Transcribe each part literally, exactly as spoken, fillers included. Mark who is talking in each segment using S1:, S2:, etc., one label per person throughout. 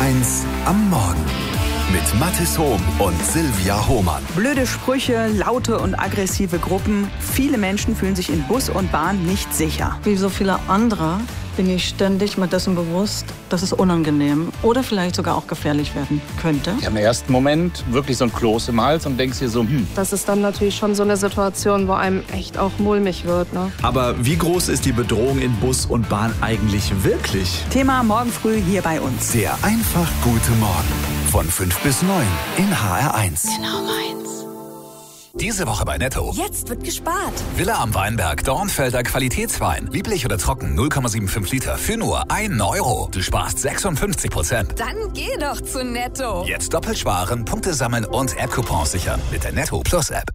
S1: eins am Morgen mit Mathis Hohm und Silvia Hohmann.
S2: Blöde Sprüche, laute und aggressive Gruppen. Viele Menschen fühlen sich in Bus und Bahn nicht sicher.
S3: Wie so viele andere bin ich ständig mir dessen bewusst, dass es unangenehm oder vielleicht sogar auch gefährlich werden könnte.
S4: Ja, im ersten Moment wirklich so ein Kloß im Hals und denkst dir so, hm.
S5: Das ist dann natürlich schon so eine Situation, wo einem echt auch mulmig wird, ne?
S6: Aber wie groß ist die Bedrohung in Bus und Bahn eigentlich wirklich?
S2: Thema morgen früh hier bei uns.
S1: Der einfach gute Morgen. Von fünf bis neun in H R eins.
S7: Genau meins.
S1: Diese Woche bei Netto.
S7: Jetzt wird gespart.
S1: Villa am Weinberg, Dornfelder Qualitätswein. Lieblich oder trocken, null Komma fünfundsiebzig Liter für nur ein Euro. Du sparst sechsundfünfzig Prozent.
S7: Dann geh doch zu Netto.
S1: Jetzt doppelt sparen, Punkte sammeln und App-Coupons sichern mit der Netto Plus App.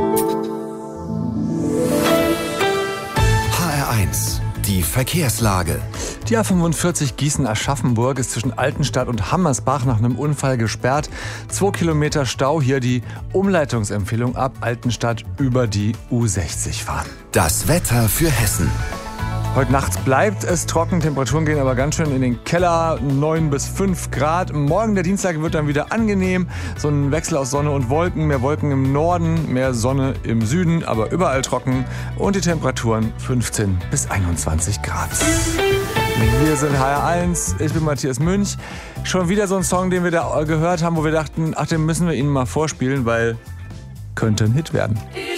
S1: H R eins. Die Verkehrslage.
S8: Die A fünfundvierzig Gießen-Aschaffenburg ist zwischen Altenstadt und Hammersbach nach einem Unfall gesperrt. Zwei Kilometer Stau, hier die Umleitungsempfehlung ab Altenstadt über die U sechzig fahren.
S1: Das Wetter für Hessen.
S8: Heute Nacht bleibt es trocken, Temperaturen gehen aber ganz schön in den Keller, neun bis fünf Grad. Morgen, der Dienstag, wird dann wieder angenehm. So ein Wechsel aus Sonne und Wolken, mehr Wolken im Norden, mehr Sonne im Süden, aber überall trocken. Und die Temperaturen fünfzehn bis einundzwanzig Grad. Wir sind H R eins, ich bin Matthias Münch. Schon wieder so ein Song, den wir da gehört haben, wo wir dachten, ach, den müssen wir Ihnen mal vorspielen, weil könnte ein Hit werden.